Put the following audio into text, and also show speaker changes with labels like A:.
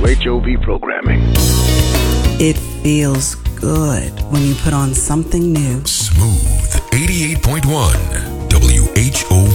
A: WHOV programming.
B: It feels good when you put on something new.
C: Smooth 88.1 WHOV.